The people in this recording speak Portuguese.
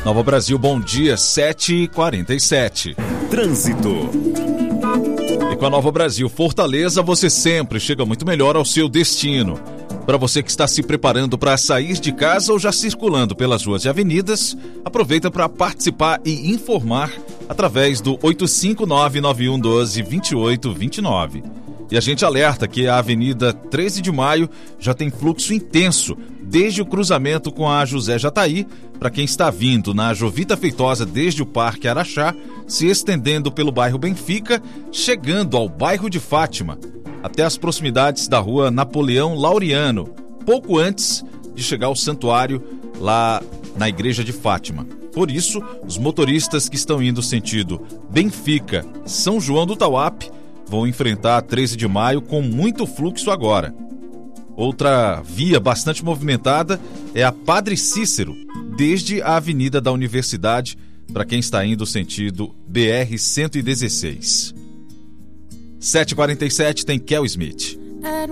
Nova Brasil, bom dia, 7h47. Trânsito. E com a Nova Brasil Fortaleza, você sempre chega muito melhor ao seu destino. Para você que está se preparando para sair de casa ou já circulando pelas ruas e avenidas, aproveita para participar e informar através do 859-9112-2829. E a gente alerta que a Avenida 13 de Maio já tem fluxo intenso, desde o cruzamento com a José Jataí, para quem está vindo na Jovita Feitosa desde o Parque Araxá, se estendendo pelo bairro Benfica, chegando ao bairro de Fátima, até as proximidades da rua Napoleão Laureano, pouco antes de chegar ao santuário lá na igreja de Fátima. Por isso, os motoristas que estão indo sentido Benfica, São João do Tauape, vão enfrentar a 13 de maio com muito fluxo agora. Outra via bastante movimentada é a Padre Cícero, desde a Avenida da Universidade, para quem está indo sentido BR-116. 7h47 tem Kel Smith.